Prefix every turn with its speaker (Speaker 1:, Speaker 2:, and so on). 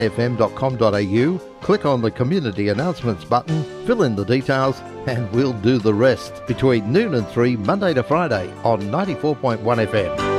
Speaker 1: fm.com.au, click on the Community Announcements button, fill in the details, and we'll do the rest. Between noon and 3, Monday to Friday on 94.1 FM.